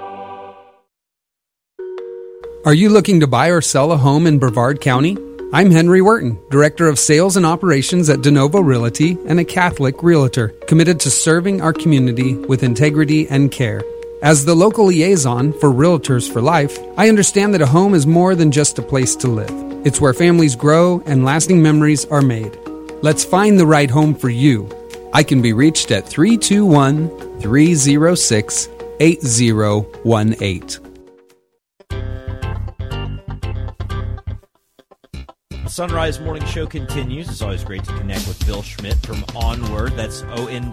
Speaker 18: Are you looking to buy or sell a home in Brevard County? I'm Henry Wharton, Director of Sales and Operations at DeNovo Realty and a Catholic Realtor, committed to serving our community with integrity and care. As the local liaison for Realtors for Life, I understand that a home is more than just a place to live. It's where families grow and lasting memories are made. Let's find the right home for you. I can be reached at 321-306-8018.
Speaker 1: The Sunrise Morning Show continues. It's always great to connect with Bill Schmidt from Onward. That's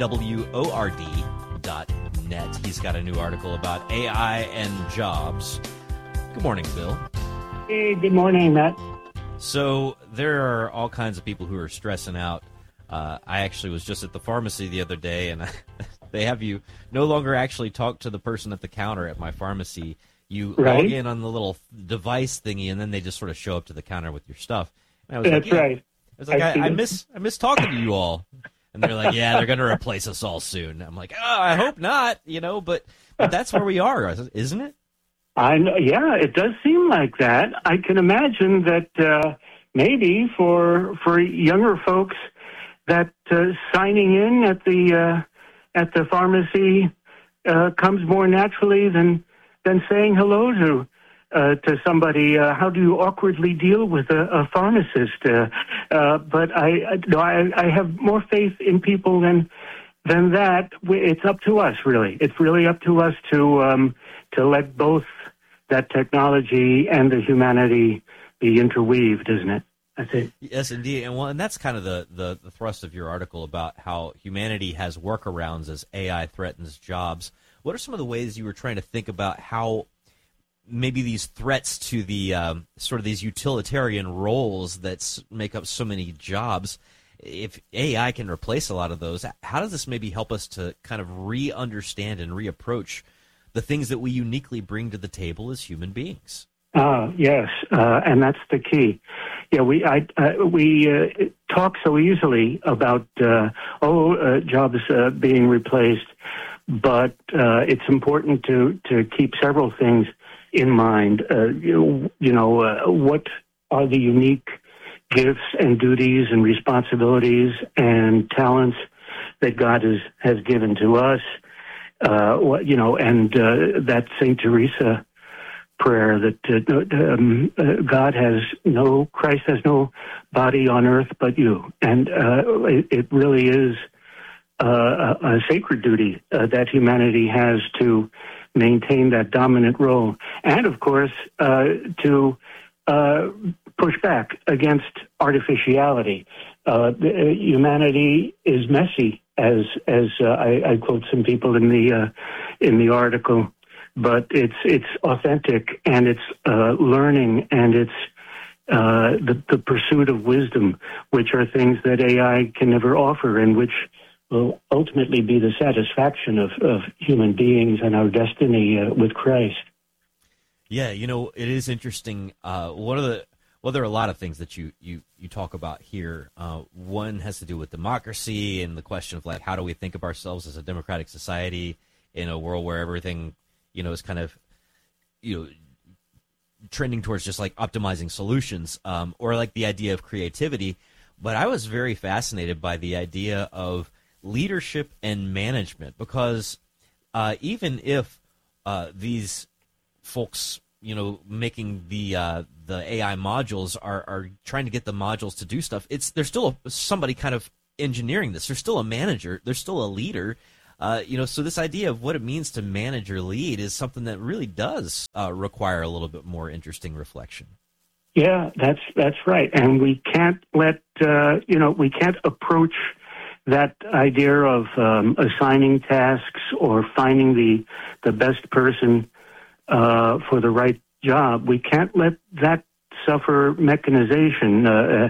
Speaker 1: ONWORD.net. He's got a new article about AI and jobs. Good morning, Bill.
Speaker 19: Hey, good morning, Matt.
Speaker 1: So there are all kinds of people who are stressing out. I actually was just at the pharmacy the other day, and they have you no longer actually talk to the person at the counter at my pharmacy. You log in on the little device thingy, and then they just sort of show up to the counter with your stuff. And I was
Speaker 19: That's right.
Speaker 1: I was like, I miss talking to you all. And they're like, yeah, they're going to replace us all soon. I'm like, oh, I hope not, but that's where we are, isn't it?
Speaker 19: I know, yeah, it does seem like that. I can imagine that maybe for younger folks that signing in at the pharmacy comes more naturally than saying hello to somebody. How do you awkwardly deal with a pharmacist? But I have more faith in people than that. It's up to us, really. It's really up to us to let both that technology and the humanity be interweaved, isn't it? That's it.
Speaker 1: Yes, indeed. And that's kind of the thrust of your article about how humanity has workarounds as AI threatens jobs. What are some of the ways you were trying to think about how maybe these threats to the sort of these utilitarian roles that make up so many jobs, if AI can replace a lot of those, how does this maybe help us to kind of re-understand and reapproach the things that we uniquely bring to the table as human beings?
Speaker 19: Yes, and that's the key. Yeah, we talk so easily about jobs being replaced, but it's important to keep several things in mind. What are the unique gifts and duties and responsibilities and talents that God has given to us? That St. Teresa prayer that Christ has no body on earth but you. And it really is a sacred duty that humanity has to maintain that dominant role. And, of course, to push back against artificiality. Humanity is messy, as I quote some people in the article, but it's authentic, and it's learning, and it's the pursuit of wisdom, which are things that AI can never offer, and which will ultimately be the satisfaction of human beings and our destiny with Christ.
Speaker 1: Yeah, it is interesting. There are a lot of things that you talk about here. One has to do with democracy and the question of like, how do we think of ourselves as a democratic society in a world where everything, is kind of, trending towards just like optimizing solutions, or like the idea of creativity. But I was very fascinated by the idea of leadership and management, because even if these folks, making the AI modules are trying to get the modules to do stuff, there's still somebody kind of engineering this. There's still a manager. There's still a leader. So this idea of what it means to manage or lead is something that really does require a little bit more interesting reflection.
Speaker 19: Yeah, that's right. And we can't let, we can't approach that idea of assigning tasks or finding the best person for the right job. We can't let that suffer mechanization.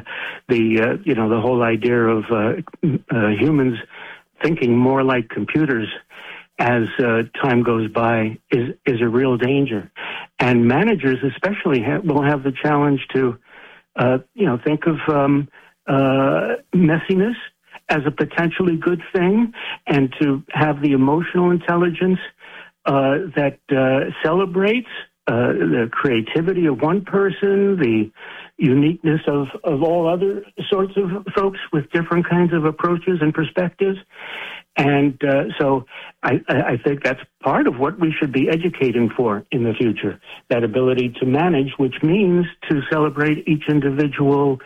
Speaker 19: The whole idea of humans thinking more like computers as time goes by is a real danger. And managers especially will have the challenge to, think of messiness as a potentially good thing, and to have the emotional intelligence that celebrates the creativity of one person, the uniqueness of all other sorts of folks with different kinds of approaches and perspectives. And so I think that's part of what we should be educating for in the future, that ability to manage, which means to celebrate each individual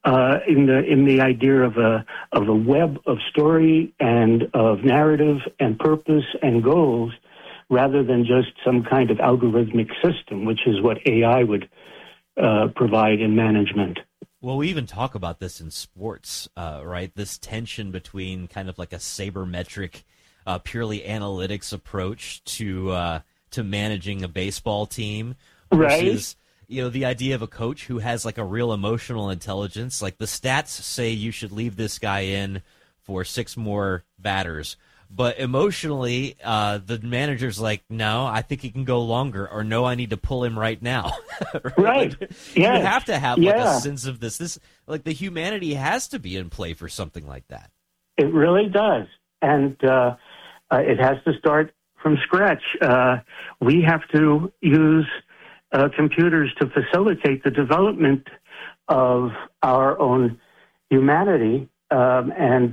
Speaker 19: in the idea of a web of story and of narrative and purpose and goals, rather than just some kind of algorithmic system, which is what AI would provide in management.
Speaker 1: Well, we even talk about this in sports, right? This tension between kind of like a sabermetric, purely analytics approach to managing a baseball team, versus, the idea of a coach who has like a real emotional intelligence. Like the stats say you should leave this guy in for 6 more batters, but emotionally, the manager's like, no, I think he can go longer, or no, I need to pull him right now.
Speaker 19: Right.
Speaker 1: You have to have like a sense of this, like the humanity has to be in play for something like that.
Speaker 19: It really does. And it has to start from scratch. We have to use computers to facilitate the development of our own humanity, and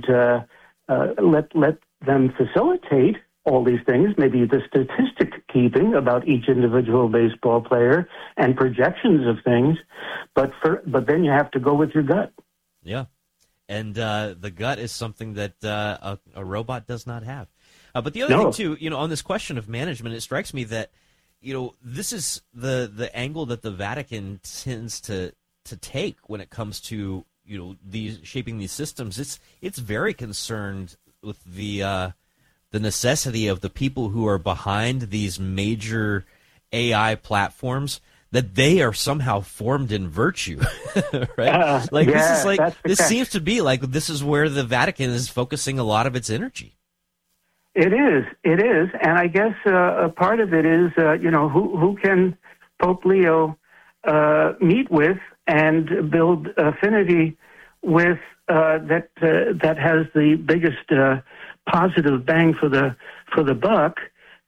Speaker 19: let them facilitate all these things, maybe the statistic keeping about each individual baseball player and projections of things, but then you have to go with your gut.
Speaker 1: Yeah, and the gut is something that a robot does not have. But the other thing too, on this question of management, it strikes me that this is the angle that the Vatican tends to take when it comes to these shaping these systems. It's very concerned with the necessity of the people who are behind these major AI platforms, that they are somehow formed in virtue, right? This seems to be like this is where the Vatican is focusing a lot of its energy.
Speaker 19: It is, and I guess a part of it is, who can Pope Leo meet with and build affinity with, that has the biggest positive bang for the buck,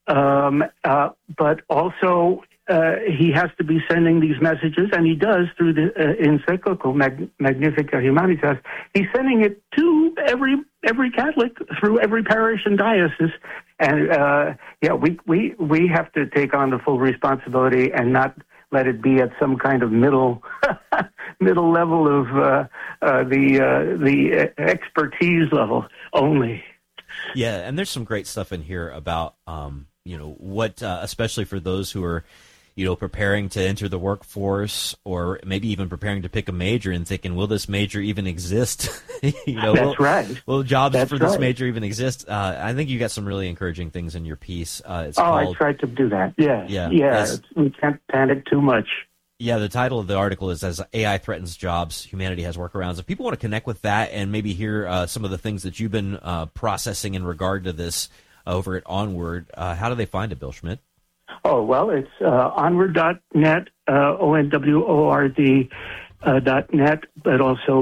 Speaker 19: but also he has to be sending these messages, and he does through the encyclical Magnificat Humanitas. He's sending it to every Catholic through every parish and diocese, and we have to take on the full responsibility and not let it be at some kind of middle level of the expertise level only.
Speaker 1: Yeah, and there's some great stuff in here about what especially for those who are preparing to enter the workforce, or maybe even preparing to pick a major and thinking, will this major even exist?
Speaker 19: That's right.
Speaker 1: Will jobs for this major even exist? I think you got some really encouraging things in your piece.
Speaker 19: I tried to do that. Yeah. We can't panic too much.
Speaker 1: Yeah, the title of the article is "As AI Threatens Jobs, Humanity Has Workarounds." If people want to connect with that and maybe hear some of the things that you've been processing in regard to this over at Onward, how do they find it, Bill Schmidt?
Speaker 19: Oh, well, it's onward.net, ONWORD.net, but also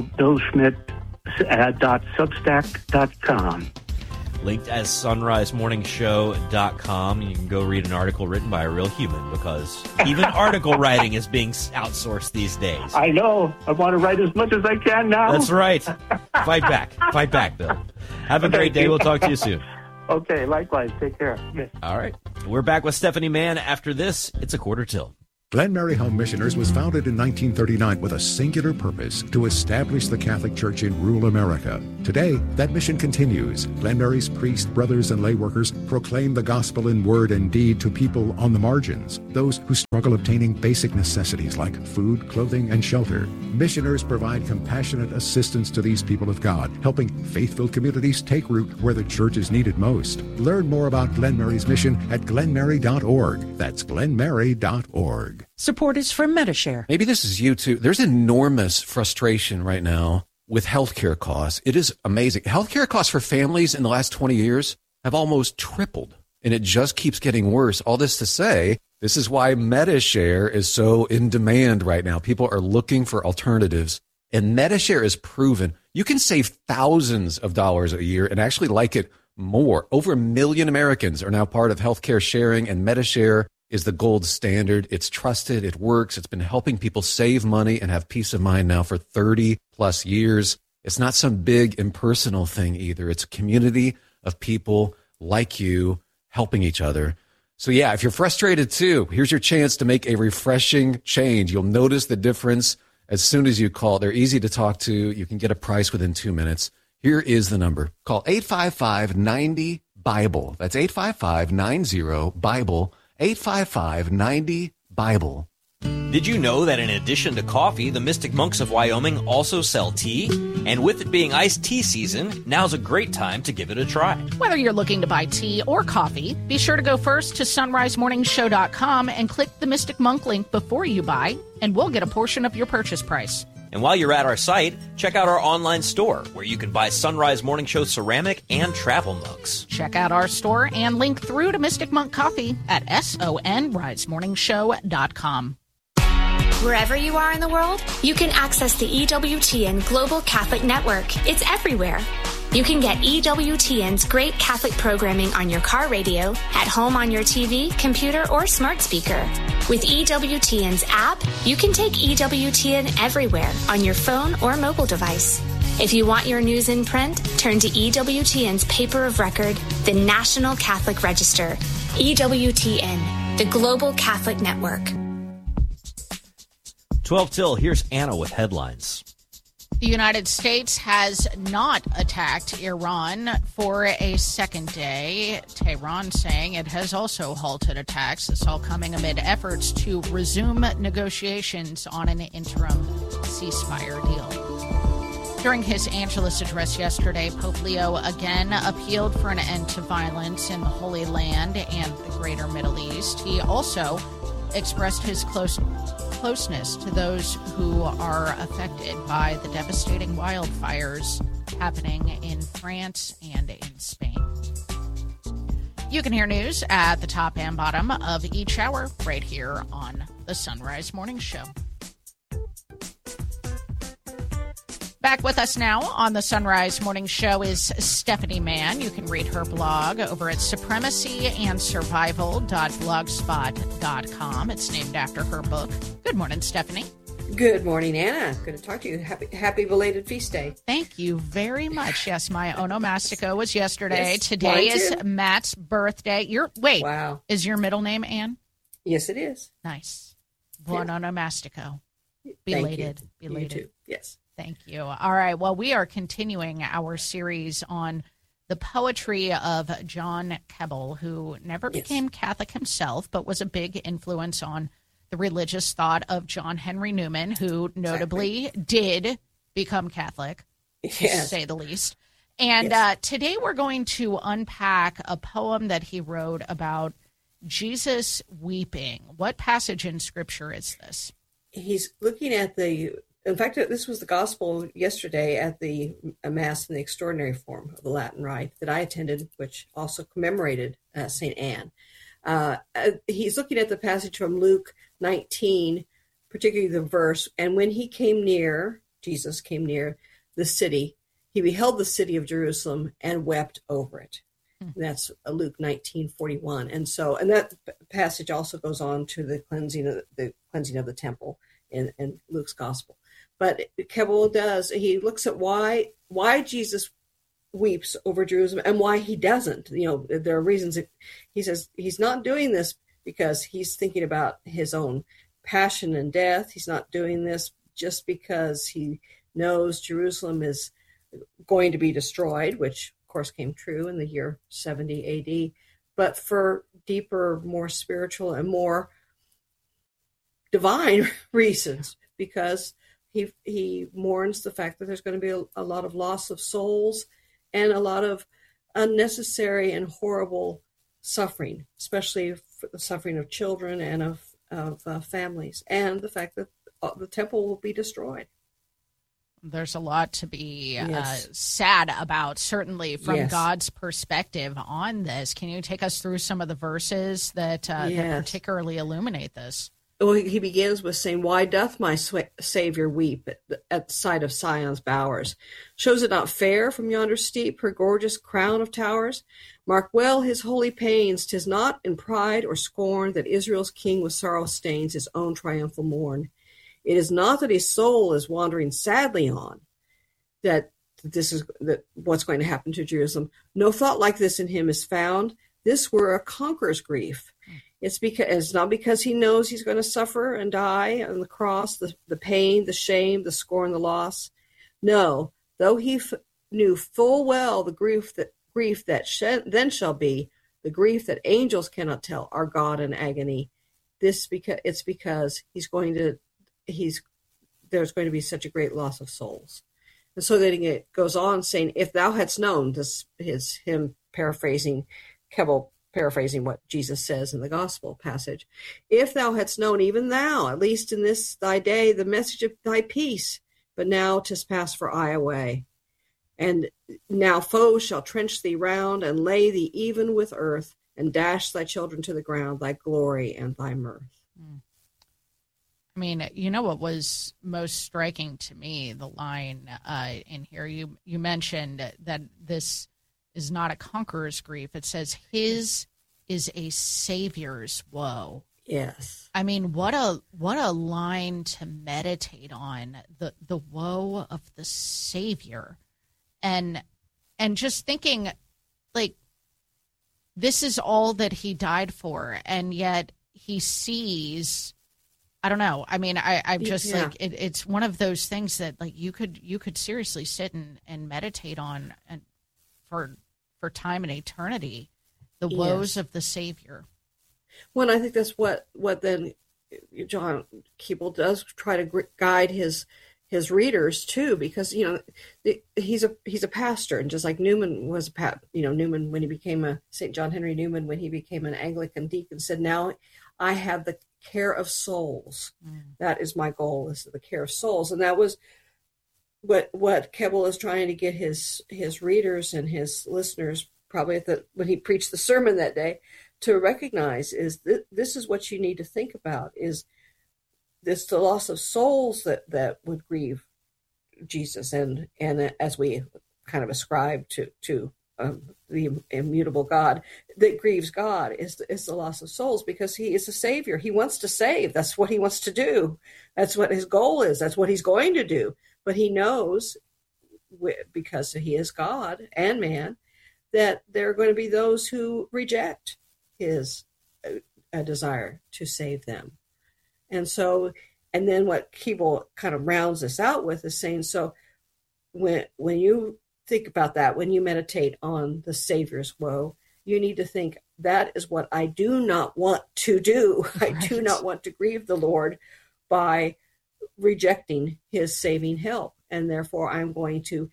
Speaker 19: billschmidt.substack.com.
Speaker 1: Linked as sunrisemorningshow.com. You can go read an article written by a real human, because even article writing is being outsourced these days.
Speaker 19: I know. I want to write as much as I can now.
Speaker 1: That's right. Fight back. Fight back, Bill. Have a great day. We'll talk to you soon.
Speaker 19: Okay, likewise. Take care. Yes.
Speaker 1: All right. We're back with Stephanie Mann. After this, it's a quarter till.
Speaker 20: Glen Mary Home Missioners was founded in 1939 with a singular purpose: to establish the Catholic Church in rural America. Today, that mission continues. Glen Mary's priests, brothers, and lay workers proclaim the gospel in word and deed to people on the margins, those who struggle obtaining basic necessities like food, clothing, and shelter. Missioners provide compassionate assistance to these people of God, helping faith-filled communities take root where the church is needed most. Learn more about Glen Mary's mission at glenmary.org. That's glenmary.org.
Speaker 11: Support is from Medishare.
Speaker 21: Maybe this is you too. There's enormous frustration right now with healthcare costs. It is amazing. Healthcare costs for families in the last 20 years have almost tripled, and it just keeps getting worse. All this to say, this is why Medishare is so in demand right now. People are looking for alternatives, and Medishare is proven you can save thousands of dollars a year and actually like it more. Over 1 million Americans are now part of healthcare sharing, and Medishare is the gold standard. It's trusted. It works. It's been helping people save money and have peace of mind now for 30 plus years. It's not some big impersonal thing either. It's a community of people like you helping each other. So yeah, if you're frustrated too, here's your chance to make a refreshing change. You'll notice the difference as soon as you call. They're easy to talk to. You can get a price within 2 minutes. Here is the number. Call 855-90-BIBLE. That's 855-90-BIBLE. 855-90-BIBLE.
Speaker 1: Did you know that in addition to coffee, the Mystic Monks of Wyoming also sell tea? And with it being iced tea season, now's a great time to give it a try.
Speaker 2: Whether you're looking to buy tea or coffee, be sure to go first to sunrisemorningshow.com and click the Mystic Monk link before you buy, and we'll get a portion of your purchase price.
Speaker 1: And while you're at our site, check out our online store, where you can buy Sunrise Morning Show ceramic and travel mugs.
Speaker 2: Check out our store and link through to Mystic Monk Coffee at sonrisemorningshow.com.
Speaker 22: Wherever you are in the world, you can access the EWTN Global Catholic Network. It's everywhere. You can get EWTN's great Catholic programming on your car radio, at home on your TV, computer, or smart speaker. With EWTN's app, you can take EWTN everywhere on your phone or mobile device. If you want your news in print, turn to EWTN's paper of record, the National Catholic Register. EWTN, the Global Catholic Network.
Speaker 1: 12 till, here's Anna with headlines.
Speaker 2: The United States has not attacked Iran for a second day. Tehran saying it has also halted attacks. This all coming amid efforts to resume negotiations on an interim ceasefire deal. During his Angelus address yesterday, Pope Leo again appealed for an end to violence in the Holy Land and the greater Middle East. He also expressed his closeness to those who are affected by the devastating wildfires happening in France and in Spain. You can hear news at the top and bottom of each hour right here on the Sunrise Morning Show. Back with us now on the Sunrise Morning Show is Stephanie Mann. You can read her blog over at supremacyandsurvival.blogspot.com. It's named after her book. Good morning, Stephanie.
Speaker 23: Good morning, Anna. Good to talk to you. Happy belated feast day.
Speaker 2: Thank you very much. Yes, my onomastico was yesterday.
Speaker 23: Yes,
Speaker 2: today is Matt's birthday.
Speaker 23: Wow.
Speaker 2: Is your middle name Ann?
Speaker 23: Yes, it is.
Speaker 2: Nice. Buon onomastico.
Speaker 23: Belated.
Speaker 2: You
Speaker 23: too. Yes.
Speaker 2: Thank you. All right. Well, we are continuing our series on the poetry of John Keble, who never became Catholic himself, but was a big influence on the religious thought of John Henry Newman, who notably did become Catholic, to say the least. And today we're going to unpack a poem that he wrote about Jesus weeping. What passage in Scripture is this?
Speaker 23: He's looking at in fact, this was the gospel yesterday at the Mass in the Extraordinary Form of the Latin Rite that I attended, which also commemorated St. Anne. He's looking at the passage from Luke 19, particularly the verse, and when he came near, Jesus came near the city, he beheld the city of Jerusalem and wept over it. That's Luke 19:41. And that passage also goes on to the cleansing of the temple in Luke's gospel. But Keble he looks at why Jesus weeps over Jerusalem and why he doesn't. There are reasons. He says he's not doing this because he's thinking about his own passion and death. He's not doing this just because he knows Jerusalem is going to be destroyed, which of course came true in the year 70 AD, but for deeper, more spiritual and more divine reasons, because he mourns the fact that there's going to be a lot of loss of souls and a lot of unnecessary and horrible suffering, especially for the suffering of children and of families, and the fact that the temple will be destroyed.
Speaker 2: There's a lot to be sad about, certainly from God's perspective on this. Can you take us through some of the verses that particularly illuminate this?
Speaker 23: Well, he begins with saying, "Why doth my Savior weep at the sight of Sion's bowers? Shows it not fair from yonder steep her gorgeous crown of towers? Mark well his holy pains. 'Tis not in pride or scorn that Israel's king with sorrow stains his own triumphal morn. It is not that his soul is wandering sadly on, that what's going to happen to Jerusalem. No thought like this in him is found. This were a conqueror's grief. It's not because he knows he's going to suffer and die on the cross, the pain, the shame, the scorn, the loss. No, though he knew full well the grief that then shall be, the grief that angels cannot tell, our God in agony. It's because there's going to be such a great loss of souls." And so then it goes on saying, "If thou hadst known," this is him paraphrasing, Keble paraphrasing what Jesus says in the gospel passage, "If thou hadst known, even thou, at least in this thy day, the message of thy peace, but now 'tis passed for aye away. And now foes shall trench thee round, and lay thee even with earth, and dash thy children to the ground, thy glory and thy mirth."
Speaker 2: I mean, what was most striking to me, the line in here, you mentioned that this is not a conqueror's grief. It says his is a savior's woe.
Speaker 23: Yes.
Speaker 2: I mean, what a line to meditate on, the woe of the Savior. And just thinking, like, this is all that he died for, and yet he sees, I don't know. I mean, I'm just like, it's one of those things that, like, you could seriously sit and meditate on and for time and eternity, the woes of the Savior.
Speaker 23: Well, I think that's what then John Keble does try to guide his readers too, because he's a pastor, and just like Newman was Newman when he became St. John Henry Newman, when he became an Anglican deacon, said, "Now I have the care of souls. That is my goal, is the care of souls." And that was what Keble is trying to get his readers and his listeners, probably when he preached the sermon that day, to recognize is that this is what you need to think about, is this the loss of souls that would grieve Jesus, and as we kind of ascribe to the immutable God that grieves God is the loss of souls, because he is a savior. He wants to save. That's what he wants to do. That's what his goal is. That's what he's going to do. But he knows, because he is God and man, that there are going to be those who reject his desire to save them. And then what Keble kind of rounds this out with is saying, so when you think about that, when you meditate on the Savior's woe, you need to think, that is what I do not want to do. Right. I do not want to grieve the Lord by rejecting his saving help. And therefore I'm going to,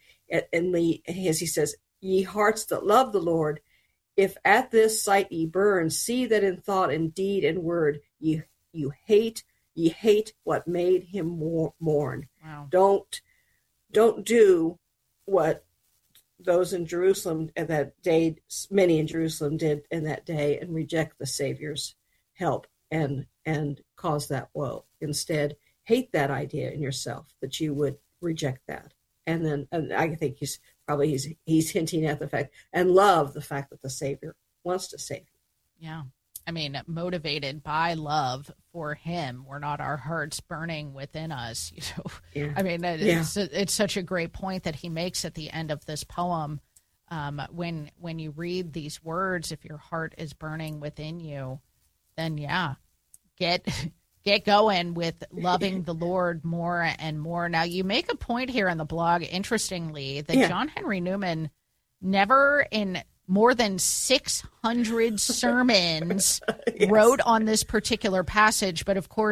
Speaker 23: as he says, "Ye hearts that love the Lord, if at this sight ye burn, see that in thought and deed and word ye hate what made him mourn." Wow. Don't do what those in Jerusalem at that day, many in Jerusalem did in that day, and reject the Savior's help and cause that woe. Instead, hate that idea in yourself, that you would reject that. And I think he's hinting at the fact, and love the fact that the Savior wants to save you.
Speaker 2: Yeah. I mean, motivated by love for him. We're not our hearts burning within us. Yeah. I mean, it's such a great point that he makes at the end of this poem. When you read these words, if your heart is burning within you, then get going with loving the Lord more and more. Now, you make a point here in the blog, interestingly, that John Henry Newman never in more than 600 sermons wrote on this particular passage. But of course,